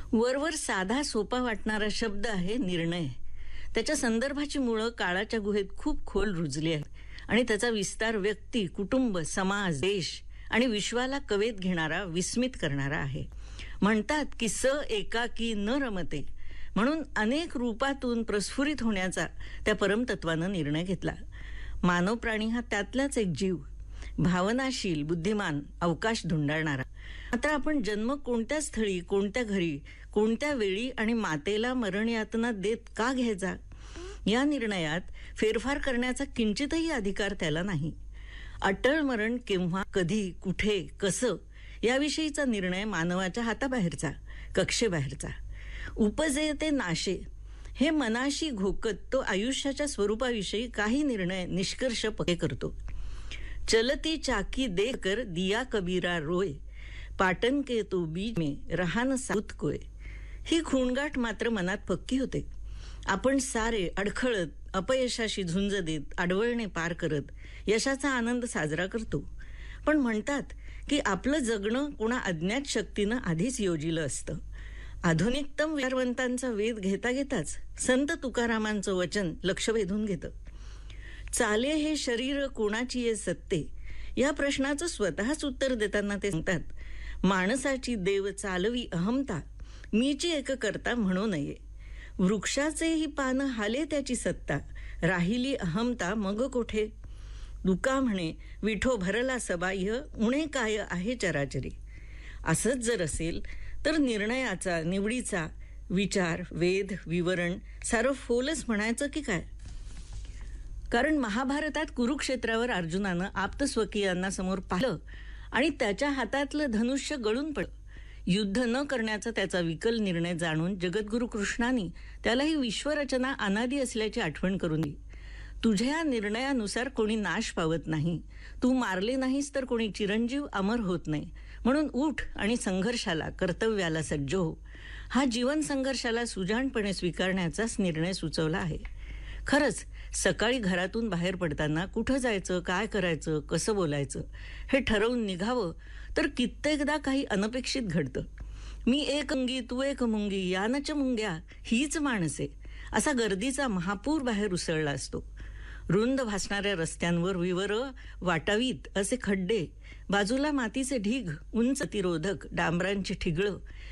वरवर साधा सोपा वाटणारा शब्द आहे निर्णय. त्याच्या संदर्भाची मुळं काळाच्या गुहेत खूप खोल रुजली आहेत आणि त्याचा विस्तार व्यक्ती, कुटुंब, समाज, देश आणि विश्वाला कवेत घेणारा, विस्मित करणारा आहे. म्हणतात की एकाकी न रमते, म्हणून अनेक रूपातून प्रस्फुरित होण्याचा त्या परमतत्वानं निर्णय घेतला. मानव प्राणी हा त्यातलाच एक जीव, भावनाशील, बुद्धिमान, अवकाश धुंडाळणारा. मात्र आपण जन्म कोणत्या स्थळी, कोणत्या घरी, कोणत्या वेळी आणि मातेला मरण यातना देत का घ्यायचा, या निर्णयात फेरफार करण्याचा किंचितही अधिकार त्याला नाही. अटळ मरण केव्हा, कधी, कुठे, कसं, याविषयीचा निर्णय मानवाच्या हाताबाहेरचा, कक्षेबाहेरचा. उपजे ते नाशे हे मनाशी घोकत तो आयुष्याच्या स्वरूपाविषयी काही निर्णय, निष्कर्ष पक्के करतो. चलती चाकी देख कर दिया कबीरा रोय, पाटन के तो बीज में रहान साऊत कोय. ही खूणगाठ मात्र मनात पक्की होते. आपण सारे अडखळत, अपयशाशी झुंज देत, आडवळणे पार करत यशाचा आनंद साजरा करतो. पण म्हणतात की आपलं जगणं कोणा अज्ञात शक्तीनं आधीच योजिलं असतं. आधुनिकतम विचारवंतांचा वेध घेता घेताच संत तुकारामांचं वचन लक्ष वेधून घेतं. चाले हे शरीर कोणाची ये सत्ते, या प्रश्नाचं स्वतःच उत्तर देताना ते सांगतात, माणसाची देव चालवी अहमता, मीची एक करता म्हणू नये. वृक्षाचेही पान हाले त्याची सत्ता, राहिली अहमता मग कोठे. दुका म्हणे विठो भरला सबाह्य, उणे काय आहे चराचरी. असंच जर असेल तर निर्णयाचा, निवडीचा विचार, वेध, विवरण सारं फोलच म्हणायचं की काय. कारण महाभारतात कुरुक्षेत्रावर अर्जुनानं आप्तस्वकीयांना समोर पाहिलं आणि त्याच्या हातातलं धनुष्य गळून पडलं. युद्ध न करण्याचा त्याचा विकल निर्णय जाणून जगद्गुरु कृष्णाने त्याला ही विश्वरचना अनादी असल्याची आठवण करून दिली. तुझ्या निर्णयानुसार कोणी नाश पावत नाही, तू मारले नाहीस तर कोणी चिरंजीव अमर होत नाही. म्हणून उठ आणि संघर्षाला, कर्तव्याला सज्ज हो. हा जीवन संघर्षाला सुजाणपणे स्वीकारण्याचाच निर्णय सुचवला आहे. खरंच सकाळी घरातून बाहेर पडताना कुठं जायचं, काय करायचं, कसं बोलायचं हे ठरवून निघावं तर कित्येकदा काही अनपेक्षित घडतं. मी एक अंगी तू एक मुंगी, यानच मुंग्या हीच माणसे, असा गर्दीचा महापूर बाहेर उसळला असतो. रुंद भासणाऱ्या रस्त्यांवर विवर वाटावीत असे खड्डे, बाजूला मातीचे ढीग, उंच अतिरोधक डांबरांची ठिगळं